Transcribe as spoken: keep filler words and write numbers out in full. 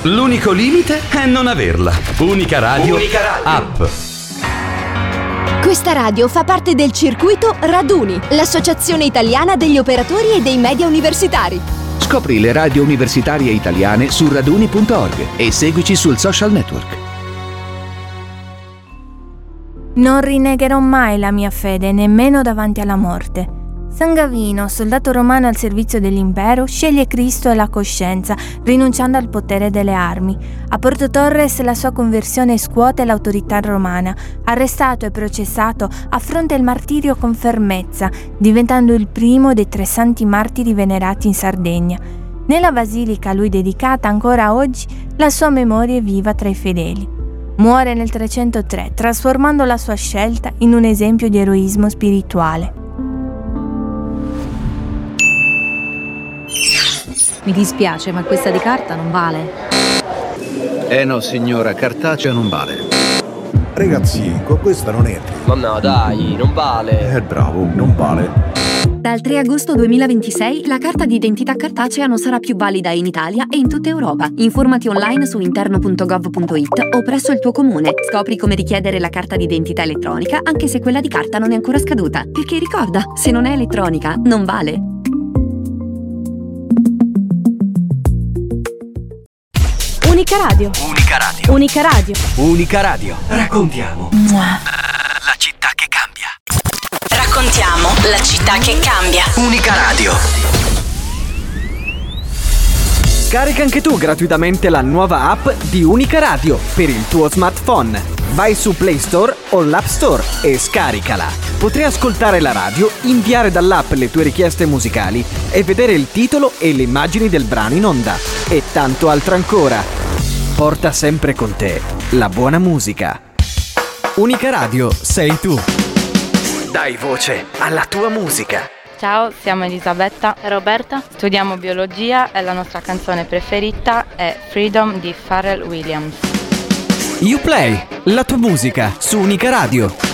L'unico limite è non averla. Unica Radio, Unica Radio. App. Questa radio fa parte del circuito Raduni, l'associazione italiana degli operatori e dei media universitari. Scopri le radio universitarie italiane su raduni punto org e seguici sul social network. Non rinnegherò mai la mia fede, nemmeno davanti alla morte. San Gavino, soldato romano al servizio dell'impero, sceglie Cristo e la coscienza, rinunciando al potere delle armi. A Porto Torres la sua conversione scuote l'autorità romana. Arrestato e processato, affronta il martirio con fermezza, diventando il primo dei tre santi martiri venerati in Sardegna. Nella basilica a lui dedicata ancora oggi, la sua memoria è viva tra i fedeli. Muore nel trecentotre, trasformando la sua scelta in un esempio di eroismo spirituale. Mi dispiace, ma questa di carta non vale. Eh no, signora, cartacea non vale. Ragazzi, questa non è. Ma no, dai, non vale. Eh, bravo, non vale. Dal tre agosto duemilaventisei la carta d'identità cartacea non sarà più valida in Italia e in tutta Europa. Informati online su interno punto gov punto it o presso il tuo comune. Scopri come richiedere la carta d'identità elettronica anche se quella di carta non è ancora scaduta. Perché ricorda, se non è elettronica, non vale. Unica Radio. Unica Radio. Unica Radio. Unica Radio. Raccontiamo La città che cambia. Raccontiamo la città che cambia. Unica Radio. Scarica anche tu gratuitamente la nuova app di Unica Radio per il tuo smartphone. Vai su Play Store o l'App Store e scaricala. Potrai ascoltare la radio, inviare dall'app le tue richieste musicali e vedere il titolo e le immagini del brano in onda. E tanto altro ancora. Porta sempre con te la buona musica. Unica Radio sei tu. Dai voce alla tua musica. Ciao, siamo Elisabetta e Roberta, studiamo biologia e la nostra canzone preferita è Freedom di Pharrell Williams. You Play, la tua musica su Unica Radio.